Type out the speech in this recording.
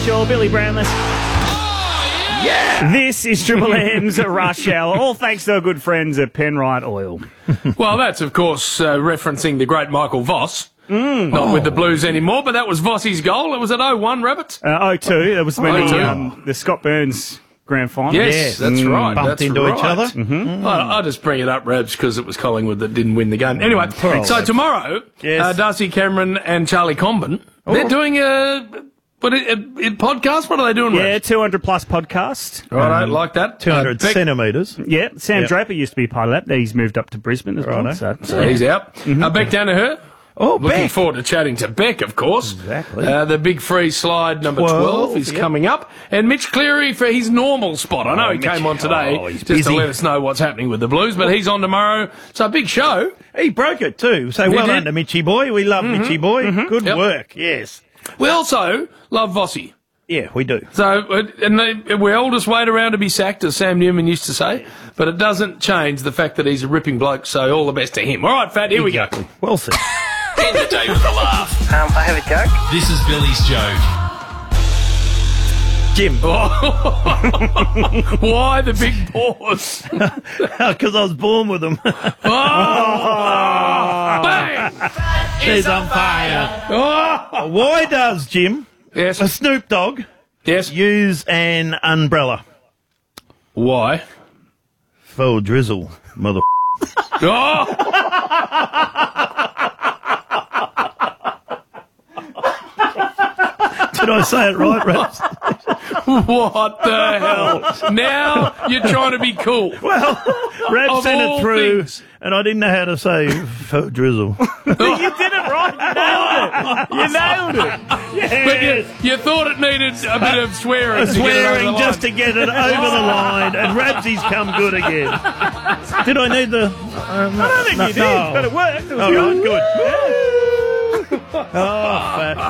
Sure, Billy Brownless. Yeah! This is Triple M's Rush Hour, all thanks to our good friends at Penrite Oil. Well, that's, of course, referencing the great Michael Voss. Not with the Blues anymore, but that was Voss's goal. It was at 0-1, Rabbits. 0-2, that was when the Scott Burns grand final. Yes, that's right. Bumped that's into right. each other. Mm-hmm. I'll just bring it up, Rabs, because it was Collingwood that didn't win the game. Anyway, so tomorrow, Darcy Cameron and Charlie Comben, they're doing a podcast. What are they doing? Yeah, 200 plus podcast. Right, I like that. 200 centimetres. Yeah, Sam Draper used to be part of that. He's moved up to Brisbane as well. So he's out. Beck Danaher. Oh, Looking Beck. forward to chatting to Beck, of course. Exactly. The big free slide number 12 is coming up. And Mitch Cleary for his normal spot. I know he came on today he's just busy. to let us know what's happening with the Blues, but he's on tomorrow. So a big show. He broke it too. So well done to Mitchy boy. We love Mitchy boy. Good work. Yes. We also love Vossi. Yeah, we do. So, we all just wait around to be sacked, as Sam Newman used to say, but it doesn't change the fact that he's a ripping bloke, so all the best to him. All right, Fat, here we go. Well said. End the day with a laugh. I have a joke. This is Billy's joke. Jim. Why the big pause? Because I was born with them. Bang! He's on fire. Why does, Jim, a Yes. Snoop Dogg Yes. use an umbrella? Why? For drizzle, mother. Oh! Did I say it right, Raps? What the hell? Now you're trying to be cool. Well, Raps Of sent all it through, things. and I didn't know how to say for drizzle. you did it right. You nailed it. But you thought it needed a bit of swearing. Swearing just to get it over the line, and Rapsy's come good again. Did I need the... I don't think you did, but it worked. It was All right, good. good. Oh, fat.